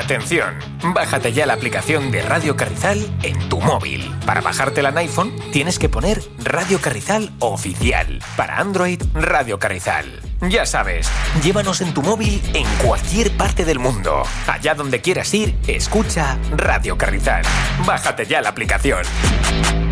Atención, bájate ya la aplicación de Radio Carrizal en tu móvil. Para bajártela en iPhone tienes que poner Radio Carrizal Oficial. Para Android, Radio Carrizal. Ya sabes, llévanos en tu móvil en cualquier parte del mundo. Allá donde quieras ir, escucha Radio Carrizal. Bájate ya la aplicación.